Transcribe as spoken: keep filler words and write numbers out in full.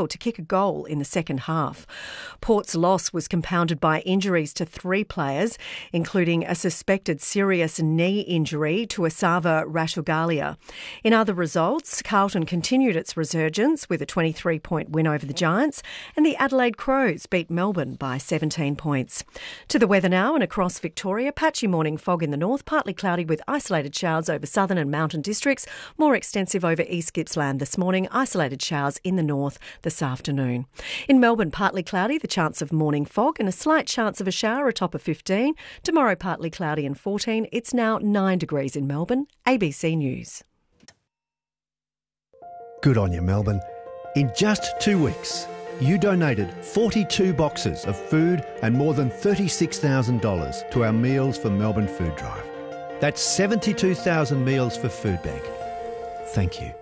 failed to kick a goal in the second half. Port's loss was compounded by injuries to three players, including a suspected serious knee injury to Asava Rashugalia. In other results, Carlton continued its resurgence with a twenty-three point win over the Giants, and the Adelaide Crows beat Melbourne by seventeen points. To the weather now, and across Victoria, patchy morning fog in the north, partly cloudy with isolated showers over southern and mountain districts, more extensive over East Gippsland this morning, isolated showers in the north this afternoon. In Melbourne, partly cloudy, the chance of morning fog and a slight chance of a shower, a top of fifteen. Tomorrow, partly cloudy and fourteen. It's now nine degrees in Melbourne. A B C News. Good on you, Melbourne. In just two weeks, you donated forty-two boxes of food and more than thirty-six thousand dollars to our Meals for Melbourne food drive. That's seventy-two thousand meals for Food Bank. Thank you.